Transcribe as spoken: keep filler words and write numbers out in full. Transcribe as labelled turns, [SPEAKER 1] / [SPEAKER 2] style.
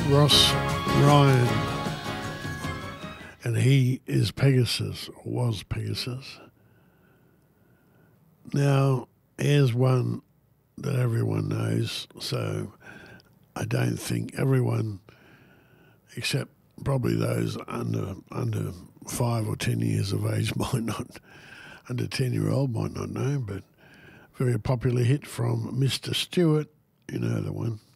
[SPEAKER 1] Ross Ryan, and he is Pegasus, or was Pegasus. Now, here's one that everyone knows, so I don't think everyone, except probably those under under five or ten years of age, might not, under ten-year-old might not know, but very popular hit from Mister Stewart, you know the one.